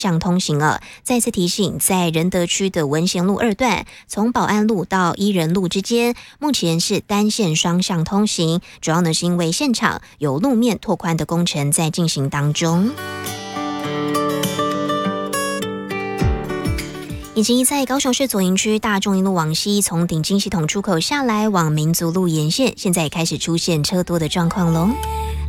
向通行了。再次提醒，在仁德区的文贤路2段，从保安路到伊人路之间，目前是单线双向通行，主要呢是因为现场有路面拓宽的工程在进行当中。以及在高雄市左营区大众一路往西，从顶金系统出口下来往民族路沿线，现在也开始出现车多的状况喽。